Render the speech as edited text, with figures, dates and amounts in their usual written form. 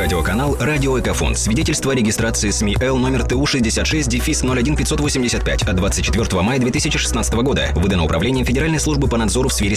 Радиоканал «Радио Экофон». Свидетельство о регистрации СМИ Л номер ТУ-66-01-585 от 24 мая 2016 года. Выдано Управлением Федеральной службы по надзору в сфере